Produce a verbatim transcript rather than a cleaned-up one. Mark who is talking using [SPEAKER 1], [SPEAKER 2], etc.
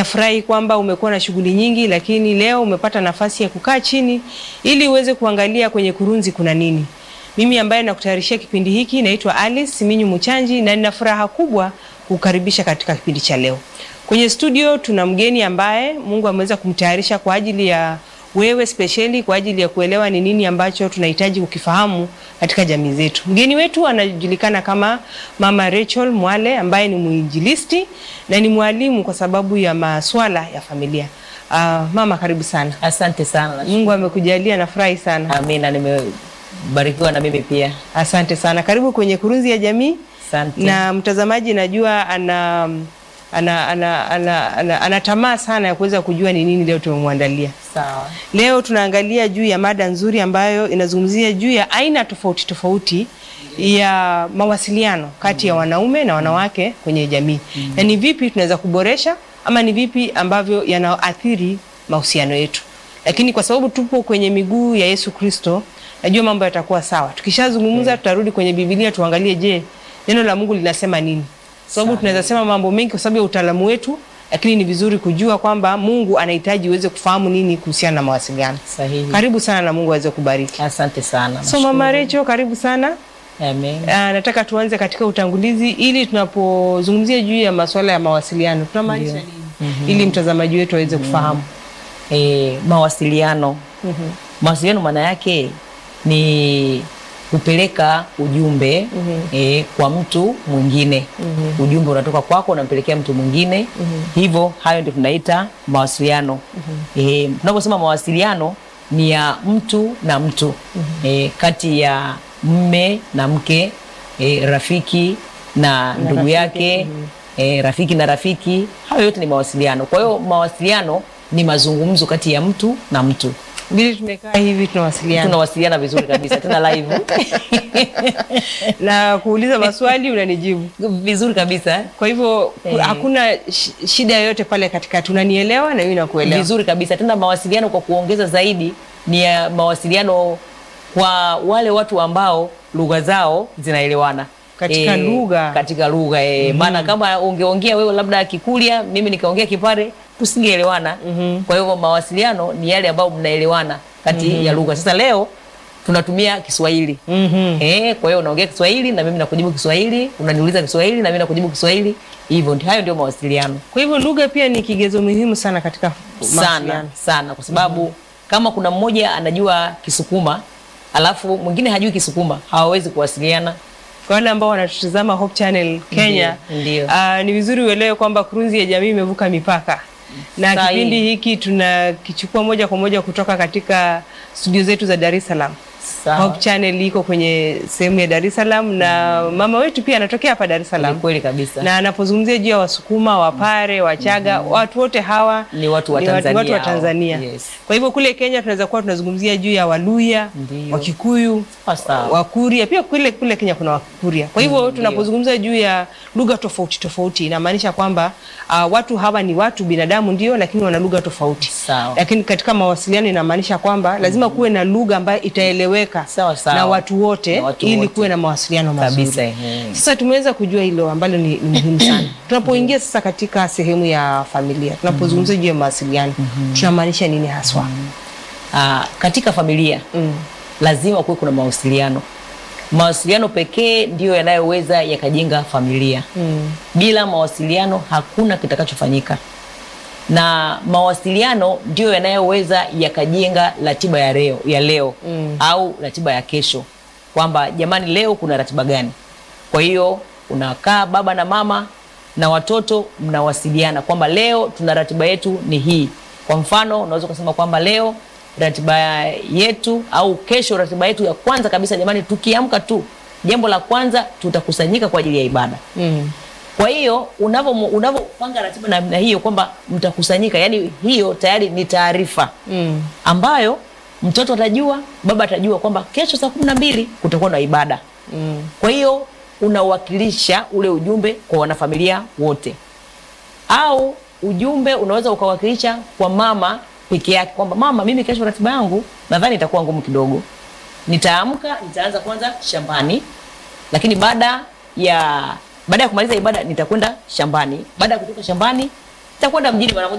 [SPEAKER 1] Nafurahi kwamba umekuwa na shughuli nyingi, lakini leo umepata nafasi ya kukaa chini ili uweze kuangalia kwenye kurunzi kuna nini. Mimi ambaye nakutayarishia kipindi hiki naitwa Alice Siminyu Muchanji na nina furaha kubwa kukaribisha katika kipindi cha leo. Kwenye studio tuna mgeni ambaye Mungu ameweza kumtayarisha kwa ajili ya wewe, specially kwa ajili ya kuelewa ni nini ambacho tunahitaji kukifahamu katika jamii zetu. Mgeni wetu anajulikana kama Mama Rachel Mwale ambaye ni muinjilisti na ni mwalimu kwa sababu ya masuala ya familia. Uh, mama karibu sana.
[SPEAKER 2] Asante sana.
[SPEAKER 1] Mungu amekujalia, nafurahi sana.
[SPEAKER 2] Amina, nimebarikiwa na mimi pia.
[SPEAKER 1] Asante sana. Karibu kwenye Kurunzi ya Jamii.
[SPEAKER 2] Asante.
[SPEAKER 1] Na mtazamaji najua ana ana ana ana, ana, ana tamaa sana ya kuweza kujua ni nini leo tumemwandalia.
[SPEAKER 2] Sawa.
[SPEAKER 1] Leo tunaangalia juu ya mada nzuri ambayo inazungumzia juu ya aina tofauti tofauti ya mawasiliano kati ya wanaume na wanawake kwenye jamii. Mm. Na ni vipi tunaweza kuboresha ama ni vipi ambavyo yanaathiri mahusiano yetu. Lakini kwa sababu tupo kwenye miguu ya Yesu Kristo, najua mambo yatakuwa sawa. Tukishazungumza, okay, tutarudi kwenye Biblia tuangalie, je, neno la Mungu linasema nini? Sababu tunaweza sema mambo mengi kwa sababu ya utaalamu wetu, lakini ni vizuri kujua kwamba Mungu anahitaji uweze kufahamu nini kuhusiana na mawasiliano.
[SPEAKER 2] Sahihi.
[SPEAKER 1] Karibu sana na Mungu aweze kubariki.
[SPEAKER 2] Asante sana.
[SPEAKER 1] So Mama Rachel, karibu sana.
[SPEAKER 2] Amen.
[SPEAKER 1] Uh, nataka tuanze katika utangulizi ili tunapozungumzia juu ya masuala ya mawasiliano tunamaanisha nini? Mm -hmm. Ili mtazamaji wetu aweze mm -hmm. kufahamu.
[SPEAKER 2] Eh, mawasiliano.
[SPEAKER 1] Mm -hmm.
[SPEAKER 2] Mawasiliano maana yake ni kupeleka ujumbe mm -hmm. eh, kwa mtu mwingine. Mm -hmm. Ujumbe unatoka kwako unampelekea mtu mwingine. Mm -hmm. Hivyo hayo ndio tunaita mawasiliano. Mm -hmm. Eh, tunaposema mawasiliano ni ya mtu na mtu. Mm -hmm. Eh, kati ya mme na mke, eh, rafiki na ndugu yake, mm -hmm. eh, rafiki na rafiki, hayo yote ni mawasiliano. Kwa hiyo mawasiliano ni mazungumzo kati ya mtu na mtu.
[SPEAKER 1] Bila tumekaa hivi tunawasiliana.
[SPEAKER 2] Tunawasiliana vizuri kabisa tena live.
[SPEAKER 1] Na kuuliza maswali unanijibu
[SPEAKER 2] vizuri kabisa.
[SPEAKER 1] Kwa hivyo eh, hakuna shida yoyote pale katikati. Unanielewa na mimi nakuelewa.
[SPEAKER 2] Vizuri kabisa. Tena mawasiliano kwa kuongeza zaidi ni ya mawasiliano kwa wale watu ambao lugha zao zinaelewana.
[SPEAKER 1] Katika e, lugha.
[SPEAKER 2] Katika lugha e, mm -hmm. Maana kama ungeongea wewe labda Kikuria, mimi nikaongea Kipare, tusingeelewana. Mm -hmm. Kwa hivyo mawasiliano ni yale ambayo mnaelewana kati mm -hmm. ya lugha. Sasa leo tunatumia Kiswahili. Mm -hmm. Eh, kwa hiyo unaongea Kiswahili na mimi nakujibu Kiswahili, unaniuliza Kiswahili na mimi nakujibu Kiswahili. Hivyo ndio, hayo ndio mawasiliano.
[SPEAKER 1] Kwa hivyo lugha pia ni kigezo muhimu sana katika mawasiliano.
[SPEAKER 2] Sana, sana kwa sababu mm -hmm. kama kuna mmoja anajua Kisukuma alafu mwingine hajui Kisukuma, hawawezi kuwasiliana.
[SPEAKER 1] Kwa wale ambao wanatutazama Hope Channel Kenya,
[SPEAKER 2] ndiyo,
[SPEAKER 1] uh, ni vizuri uelewe kwamba Kurunzi ya Jamii imevuka mipaka. Na Sai. Kipindi hiki tunakichukua moja kwa moja kutoka katika studio zetu za Dar es Salaam. Hope Channel iko kwenye sehemu ya Dar es Salaam na mm. mama wetu pia anatokea hapa Dar es Salaam.
[SPEAKER 2] Kweli kabisa.
[SPEAKER 1] Na anapozungumzia juu ya Wasukuma, Wapare, Wachaga, mm. watu wote hawa
[SPEAKER 2] ni watu wa Tanzania.
[SPEAKER 1] Watu wa Tanzania.
[SPEAKER 2] Yes.
[SPEAKER 1] Kwa hivyo kule Kenya tunaweza kuwa tunazungumzia juu ya Waluya, Wakikuyu, Wakuria, pia kule kule Kenya kuna Wakuria. Kwa hivyo tunapozungumza juu ya lugha tofauti tofauti inamaanisha kwamba uh, watu hawa ni watu binadamu ndio, lakini wana lugha tofauti.
[SPEAKER 2] Sawa.
[SPEAKER 1] Lakini katika mawasiliano inamaanisha kwamba lazima kuwe na lugha ambayo itaeleweka
[SPEAKER 2] sawa sawa
[SPEAKER 1] na watu wote
[SPEAKER 2] na watu
[SPEAKER 1] ili
[SPEAKER 2] wote.
[SPEAKER 1] Kuwe na mawasiliano mazuri
[SPEAKER 2] kabisa. Hmm.
[SPEAKER 1] Sasa tumeweza kujua hilo ambalo ni, ni muhimu sana. Tunapoingia sasa katika sehemu ya familia, tunapozungumza juu ya mawasiliano, mm-hmm. tunamaanisha nini haswa?
[SPEAKER 2] Mm. Ah, katika familia mm. lazima kuwe kuna mawasiliano. Mawasiliano pekee ndio yanayoweza yakajenga familia. Mm. Bila mawasiliano hakuna kitakachofanyika. Na mawasiliano ndio yanayoweza yakajenga ratiba ya leo, ya leo mm. au ratiba ya kesho. Kwamba jamani leo kuna ratiba gani? Kwa hiyo unakaa baba na mama na watoto mnawasiliana kwamba leo tuna ratiba yetu ni hii. Kwa mfano unaweza kusema kwamba leo ratiba yetu au kesho ratiba yetu ya kwanza kabisa, jamani tukiamka tu jambo la kwanza tutakusanyika kwa ajili ya ibada. Mm. Kwa hiyo unavyo unavyopanga ratiba na, na hiyo kwamba mtakusanyika, yani hiyo tayari ni taarifa mm. ambayo mtoto atajua, baba atajua kwamba kesho saa kumi na mbili kutakuwa na ibada. Mm. Kwa hiyo unawakilisha ule ujumbe kwa wanafamilia wote. Au ujumbe unaweza ukawakilisha kwa mama peke yake kwamba mama, mimi kesho ratiba yangu nadhani itakuwa ngumu kidogo. Nitaamka, nitaanza kwanza shambani, lakini baada ya baada ya kumaliza ibada nitakwenda shambani. Baada ya kutoka shambani nitakwenda mjini mara